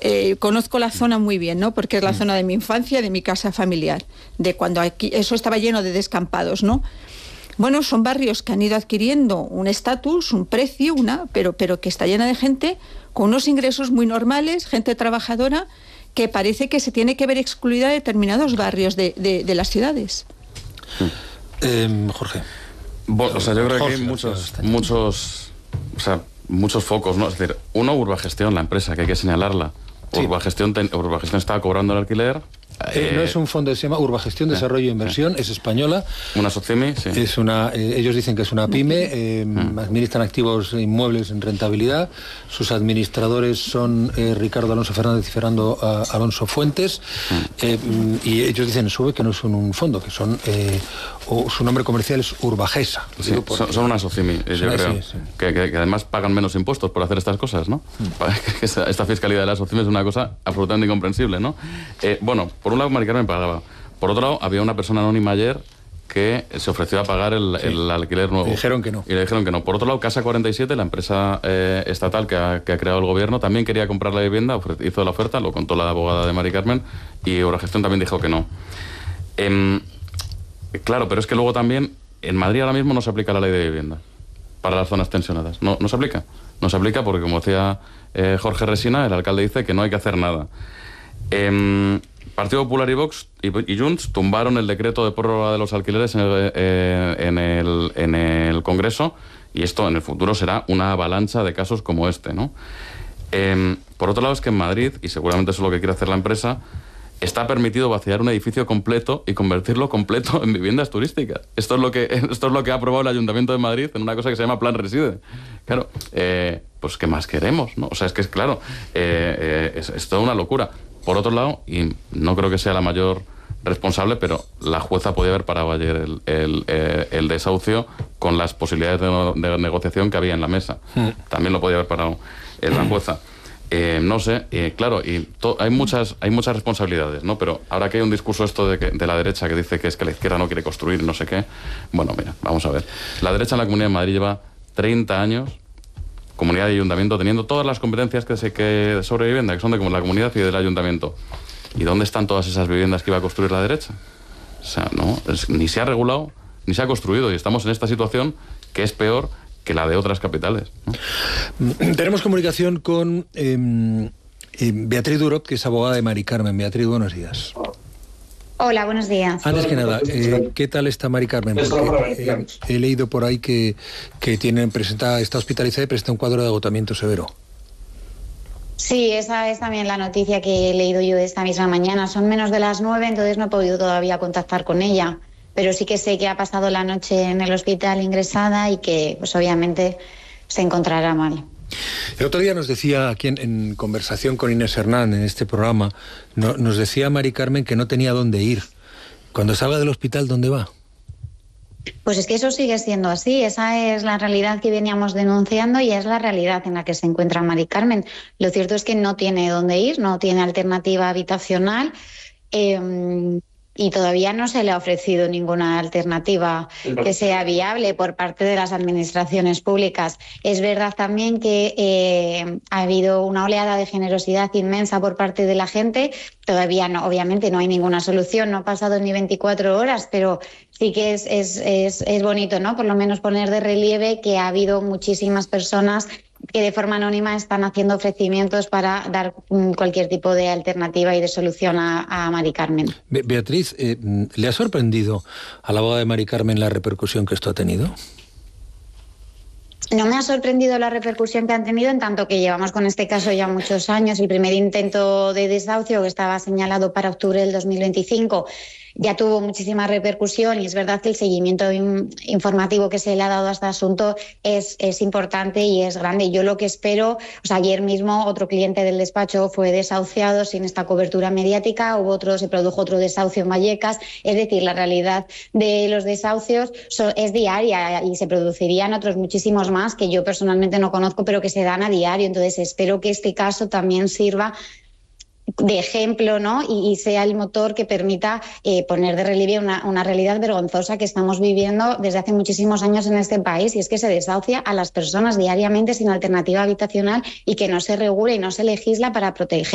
conozco la zona muy bien, ¿no? Porque es la zona de mi infancia, de mi casa familiar, de cuando aquí eso estaba lleno de descampados, ¿no? Bueno, son barrios que han ido adquiriendo un estatus, un precio, pero que está llena de gente con unos ingresos muy normales, gente trabajadora, que parece que se tiene que ver excluida de determinados barrios de las ciudades. Jorge. Bueno, o sea, yo creo que hay muchos focos, ¿no? Es decir, Urbagestión, la empresa, que hay que señalarla. Sí. Urbagestión estaba cobrando el alquiler. No es un fondo, se llama Urbagestión, Desarrollo e Inversión, es española. Una SOCIMI, sí. Ellos dicen que es una pyme, administran activos inmuebles en rentabilidad. Sus administradores son Ricardo Alonso Fernández y Fernando Alonso Fuentes. Y ellos dicen en SUBE que no son un fondo, que son su nombre comercial es Urbagesa. Sí, son una SOCIMI, yo creo. Sí. Que además pagan menos impuestos por hacer estas cosas, ¿no? Esta fiscalidad de las SOCIMI es una cosa absolutamente incomprensible, ¿no? Bueno, por un lado, Mari Carmen pagaba. Por otro lado, había una persona anónima ayer que se ofreció a pagar el alquiler nuevo. Y dijeron que no. Por otro lado, Casa 47, la empresa estatal que ha creado el gobierno, también quería comprar la vivienda, hizo la oferta, lo contó la abogada de Mari Carmen, y Urbagestión también dijo que no. Claro, pero es que luego también, en Madrid ahora mismo no se aplica la ley de vivienda para las zonas tensionadas. No se aplica. No se aplica porque, como decía Jorge Resina, el alcalde dice que no hay que hacer nada. Partido Popular y Vox y Junts tumbaron el decreto de prórroga de los alquileres en el Congreso, y esto en el futuro será una avalancha de casos como este, ¿no? Por otro lado, es que en Madrid, y seguramente eso es lo que quiere hacer la empresa, está permitido vaciar un edificio completo y convertirlo completo en viviendas turísticas. Esto es lo que ha aprobado el Ayuntamiento de Madrid en una cosa que se llama Plan Reside. Claro, pues ¿qué más queremos, no? O sea, es que es claro, es toda una locura. Por otro lado, y no creo que sea la mayor responsable, pero la jueza podía haber parado ayer el desahucio con las posibilidades de negociación que había en la mesa. También lo podía haber parado la jueza. No sé, claro, hay muchas responsabilidades, ¿no? Pero ahora que hay un discurso esto de la derecha que dice que es que la izquierda no quiere construir no sé qué, bueno, mira, vamos a ver. La derecha en la Comunidad de Madrid lleva 30 años, comunidad y ayuntamiento, teniendo todas las competencias que sobre vivienda, que son de la comunidad y del ayuntamiento. ¿Y dónde están todas esas viviendas que iba a construir la derecha? O sea, no, ni se ha regulado, ni se ha construido, y estamos en esta situación que es peor que la de otras capitales, ¿no? Tenemos comunicación con Beatriz Durot, que es abogada de Mari Carmen. Beatriz, buenos días. Hola, buenos días. Antes que nada, ¿qué tal está Mari Carmen? Porque he leído por ahí que está hospitalizada y presenta un cuadro de agotamiento severo. Sí, esa es también la noticia que he leído yo esta misma mañana. Son menos de las 9, entonces no he podido todavía contactar con ella. Pero sí que sé que ha pasado la noche en el hospital ingresada y que, pues obviamente, se encontrará mal. El otro día nos decía, aquí en conversación con Inés Hernán, en este programa, nos decía Mari Carmen que no tenía dónde ir. Cuando salga del hospital, ¿dónde va? Pues es que eso sigue siendo así. Esa es la realidad que veníamos denunciando y es la realidad en la que se encuentra Mari Carmen. Lo cierto es que no tiene dónde ir, no tiene alternativa habitacional. Y todavía no se le ha ofrecido ninguna alternativa que sea viable por parte de las administraciones públicas. Es verdad también que ha habido una oleada de generosidad inmensa por parte de la gente. Todavía no, obviamente no hay ninguna solución, no ha pasado ni 24 horas, pero sí que es bonito, ¿no? Por lo menos poner de relieve que ha habido muchísimas personas que de forma anónima están haciendo ofrecimientos para dar cualquier tipo de alternativa y de solución a Mari Carmen. Beatriz, ¿le ha sorprendido a la abogada de Mari Carmen la repercusión que esto ha tenido? No me ha sorprendido la repercusión que han tenido, en tanto que llevamos con este caso ya muchos años. El primer intento de desahucio, que estaba señalado para octubre del 2025, ya tuvo muchísima repercusión, y es verdad que el seguimiento informativo que se le ha dado a este asunto es importante y es grande. Yo lo que espero, ayer mismo otro cliente del despacho fue desahuciado sin esta cobertura mediática, se produjo otro desahucio en Vallecas. Es decir, la realidad de los desahucios es diaria y se producirían otros muchísimos más que yo personalmente no conozco, pero que se dan a diario. Entonces espero que este caso también sirva de ejemplo, ¿no? Y sea el motor que permita poner de relieve una realidad vergonzosa que estamos viviendo desde hace muchísimos años en este país, y es que se desahucia a las personas diariamente sin alternativa habitacional y que no se regula y no se legisla para proteger